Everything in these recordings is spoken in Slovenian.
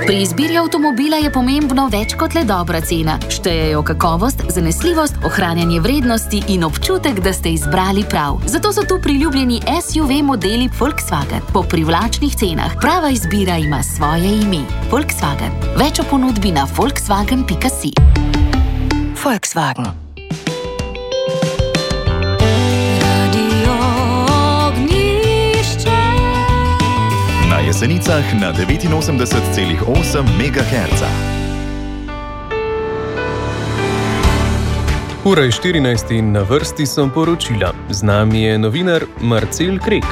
Pri izbiri avtomobila je pomembno več kot le dobra cena. Štejejo kakovost, zanesljivost, ohranjanje vrednosti in občutek, da ste izbrali prav. Zato so tu priljubljeni SUV modeli Volkswagen po privlačnih cenah. Prava izbira ima svoje ime. Volkswagen. Več o ponudbi na volkswagen.si. Volkswagen. Na Jesenicah na 89,8 MHz. Ura je 14 in na vrsti so poročila. Z nami je novinar Marcel Krek.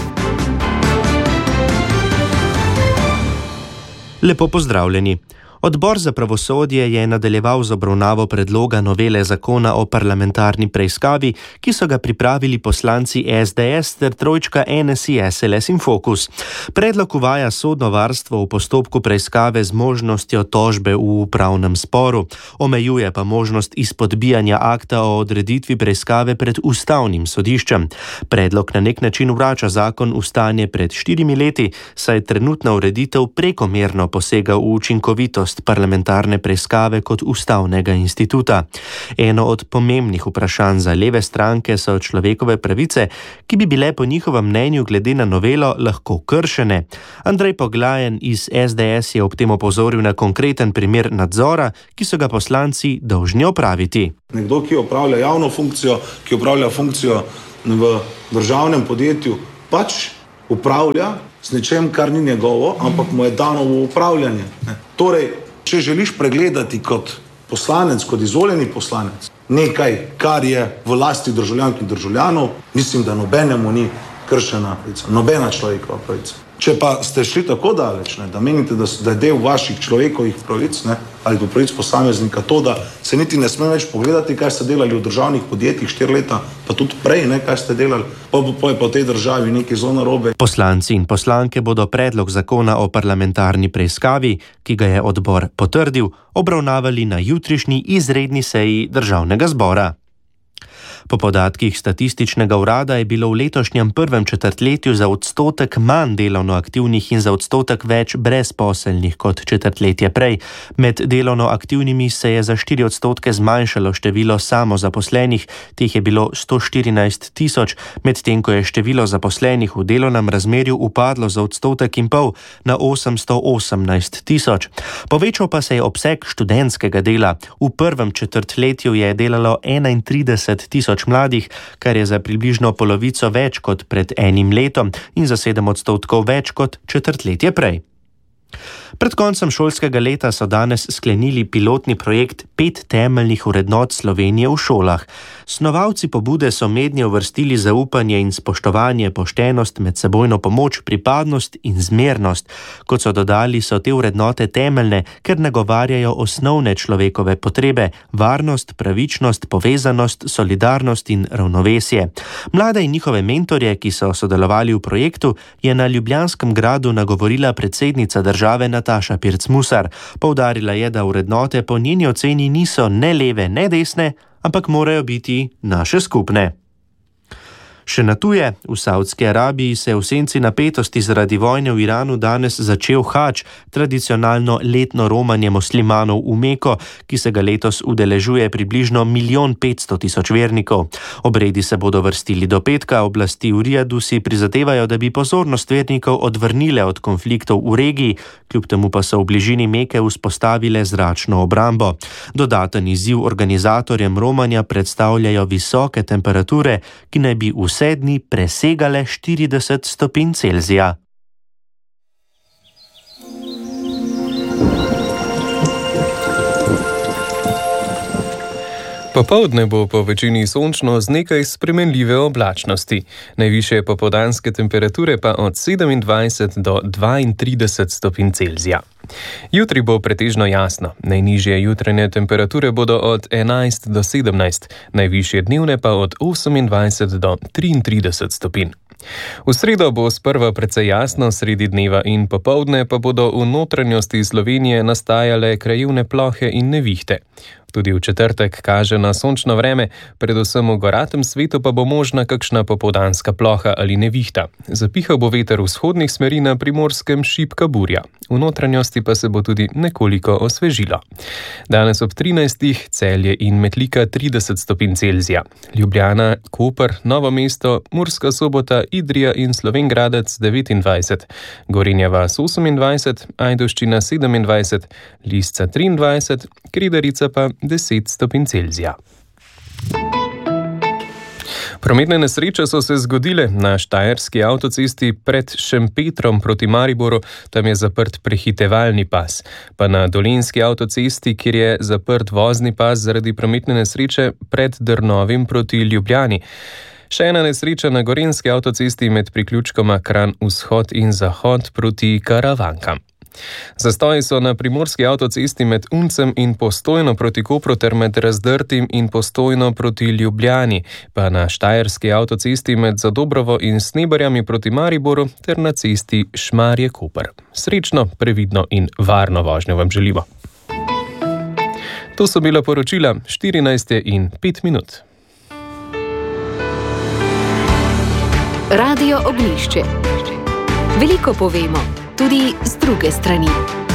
Lepo pozdravljeni. Odbor za pravosodje je nadaljeval z obravnavo predloga novele zakona o parlamentarni preiskavi, ki so ga pripravili poslanci SDS ter trojčka NSI, SLS in Fokus. Predlog uvaja sodno varstvo v postopku preiskave z možnostjo tožbe v upravnem sporu. Omejuje pa možnost izpodbijanja akta o odreditvi preiskave pred ustavnim sodiščem. Predlog na nek način vrača zakon v stanje pred 4 leti, saj trenutna ureditev prekomerno posega v učinkovitost parlamentarne preiskave kot ustavnega instituta. Eno od pomembnih vprašanj za leve stranke so človekove pravice, ki bi bile po njihovem mnenju glede na novelo lahko kršene. Andrej Poglajen iz SDS je ob tem opozoril na konkreten primer nadzora, ki so ga poslanci dolžni opraviti. Nekdo, ki opravlja javno funkcijo, ki opravlja funkcijo v državnem podjetju, pač upravlja s nečem, kar ni njegovo, ampak mu je dano v upravljanje. Torej, če želiš pregledati kot poslanec, kot izvoljeni poslanec, nekaj, kar je v lasti državljank in državljanov, mislim, da nobenemu ni kršena pravica, nobena človekova pravica. Če pa ste šli tako daleč, da menite, da je del vaših človekovih pravic, ali do pravic posameznika to, da se niti ne sme več pogledati, kaj ste delali v državnih podjetjih 4 leta, pa tudi prej, kaj ste delali, pa je pa v tej državi nekaj zelo narobe. Poslanci in poslanke bodo predlog zakona o parlamentarni preiskavi, ki ga je odbor potrdil, obravnavali na jutrišnji izredni seji Državnega zbora. Po podatkih statističnega urada je bilo v letošnjem prvem četrtletju za odstotek manj delovno aktivnih in za odstotek več brezposelnih kot četrtletje prej. Med delovno aktivnimi se je za 4 odstotke zmanjšalo število samozaposlenih, teh je bilo 114 tisoč, medtem ko je število zaposlenih v delovnem razmerju upadlo za 1,5 odstotka na 818 tisoč. Povečal pa se je obseg študentskega dela. V prvem četrtletju je delalo 31 tisoč mladih, kar je za približno polovico več kot pred enim letom in za 7 odstotkov več kot četrtletje prej. Pred koncem šolskega leta so danes sklenili pilotni projekt 5 temeljnih vrednot Slovenije v šolah. Snovalci pobude so mednje uvrstili zaupanje in spoštovanje, poštenost, medsebojno pomoč, pripadnost in zmernost. Kot so dodali, so te vrednote temeljne, ker nagovarjajo osnovne človekove potrebe: varnost, pravičnost, povezanost, solidarnost in ravnovesje. Mlade in njihove mentorje, ki so sodelovali v projektu, je na Ljubljanskem gradu nagovorila predsednica države Nataša Pirc-Musar. Poudarila je, da vrednote po njeni oceni niso ne leve, ne desne, ampak morajo biti naše skupne. Še na tuje, v Saudski Arabiji se je v senci napetosti zaradi vojne v Iranu danes začel hadž, tradicionalno letno romanje muslimanov v Meko, ki se ga letos udeležuje približno 1,5 milijon vernikov. Obredi se bodo vrstili do petka, oblasti v Rijadu si prizadevajo, da bi pozornost vernikov odvrnile od konfliktov v regiji, kljub temu pa so v bližini Meke vzpostavile zračno obrambo. Dodaten izziv organizatorjem romanja predstavljajo visoke temperature, ki naj bi vse dni presegale 40 stopinj Celzija. Popoldne bo po večini sončno z nekaj spremenljive oblačnosti. Najvišje popoldanske temperature pa od 27 do 32 stopinj Celzija. Jutri bo pretežno jasno. Najnižje jutranje temperature bodo od 11 do 17, najvišje dnevne pa od 28 do 33 stopinj. V sredo bo sprva precej jasno, sredi dneva in popoldne pa bodo v notranjosti Slovenije nastajale krajevne plohe in nevihte. V Tudi v četrtek kaže na sončno vreme, predvsem v goratem svetu pa bo možna kakšna popoldanska ploha ali nevihta. Zapihal bo veter vzhodnih smeri, na Primorskem šibka burja. V notranjosti pa se bo tudi nekoliko osvežilo. Danes ob 13. Celje in Metlika 30 stopinj Celzija. Ljubljana, Koper, Novo mesto, Murska Sobota, Idrija in Slovenj Gradec 29, Gorenja vas 28, Ajdovščina 27, Lisca 23, Kredarica pa 10 stopinj Celzija. Prometne nesreče so se zgodile na štajerski avtocesti pred Šempetrom proti Mariboru, tam je zaprt prehitevalni pas. Pa na dolenjski avtocesti, kjer je zaprt vozni pas zaradi prometne nesreče pred Drnovim proti Ljubljani. Še ena nesreča na gorenjski avtocesti med priključkoma Kranj vzhod in zahod proti Karavankam. Zastoji so na primorski avtocesti med Uncem in Postojno proti Kopru ter med Razdrtim in Postojno proti Ljubljani, pa na štajerski avtocesti med Zadobrovo in Sneberjami proti Mariboru ter na cesti Šmarje-Koper. Srečno, previdno in varno vožnjo vam želimo. To so bila poročila 14:05. Radio Ognjišče. Veliko povemo, tudi z druge strani.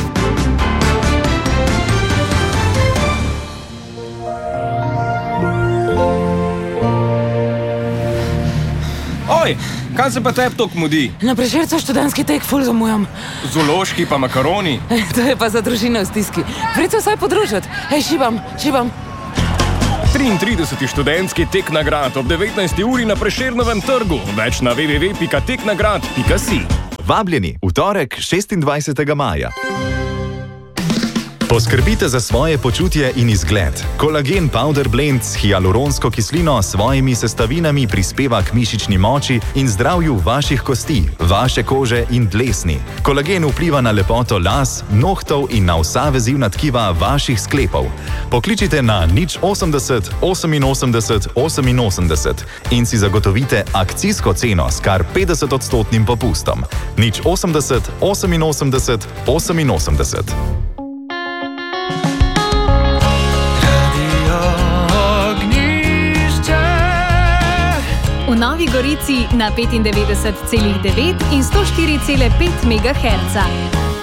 Oj, kaj se pa tebi toliko mudi? Na Prešercu študentski tek ful zamujam. Zoološki pa makaroni. To je pa za družino v stiski. Pridite vsaj podružiti. Hej, šibam. 33. študentski tek nagrad ob 19. uri na Prešernovem trgu. Več na www.teknagrad.si. Vabljeni v torek 26. maja. Poskrbite za svoje počutje in izgled. Kolagen Powder Blend s hialuronsko kislino s svojimi sestavinami prispeva k mišični moči in zdravju vaših kosti, vaše kože in dlesni. Kolagen vpliva na lepoto las, nohtov in na vsa vezivna tkiva vaših sklepov. Pokličite na 080 88 88 in si zagotovite akcijsko ceno s kar 50% popustom. 080 88 88. V Novi Gorici na 95,9 in 104,5 MHz.